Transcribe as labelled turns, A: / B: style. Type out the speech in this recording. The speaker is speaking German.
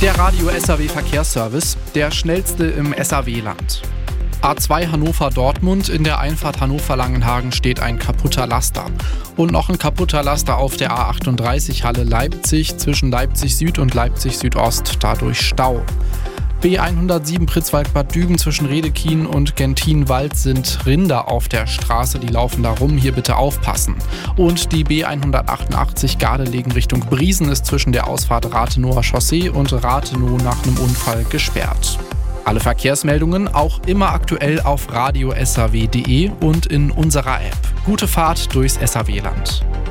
A: Der Radio SAW Verkehrsservice, der schnellste im SAW-Land. A2 Hannover-Dortmund, in der Einfahrt Hannover-Langenhagen steht ein kaputter Laster. Und noch ein kaputter Laster auf der A38 Halle-Leipzig zwischen Leipzig Süd und Leipzig Südost, dadurch Stau. B107 Pritzwalk-Bad Düben zwischen Redekien und Gentinwald sind Rinder auf der Straße, die laufen da rum, hier bitte aufpassen. Und die B188 Gardelegen Richtung Briesen ist zwischen der Ausfahrt Rathenower Chaussee und Rathenow nach einem Unfall gesperrt. Alle Verkehrsmeldungen auch immer aktuell auf radio-saw.de und in unserer App. Gute Fahrt durchs SAW-Land.